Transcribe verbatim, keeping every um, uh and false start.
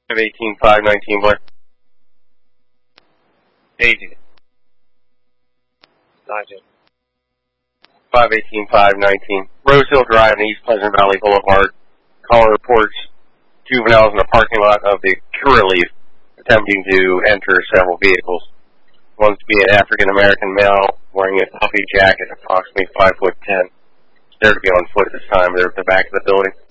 five eighteen five nineteen, Blair. Agent. Sergeant. five eighteen five nineteen. Rose Hill Drive and East Pleasant Valley Boulevard. Caller reports juveniles in the parking lot of the Curaleaf attempting to enter several vehicles. One to be an African-American male wearing a puffy jacket, approximately five foot ten. They're to be on foot at this time. They're at the back of the building.